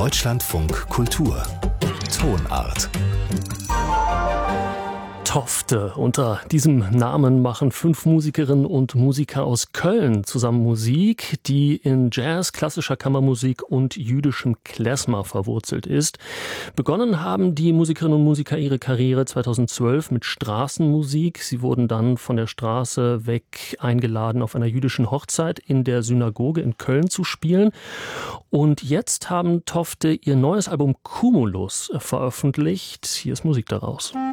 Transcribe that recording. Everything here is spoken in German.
Deutschlandfunk Kultur Tonart. Tofte. Unter diesem Namen machen 5 Musikerinnen und Musiker aus Köln zusammen Musik, die in Jazz, klassischer Kammermusik und jüdischem Klezmer verwurzelt ist. Begonnen haben die Musikerinnen und Musiker ihre Karriere 2012 mit Straßenmusik. Sie wurden dann von der Straße weg eingeladen, auf einer jüdischen Hochzeit in der Synagoge in Köln zu spielen. Und jetzt haben Tofte ihr neues Album Cumulus veröffentlicht. Hier ist Musik daraus.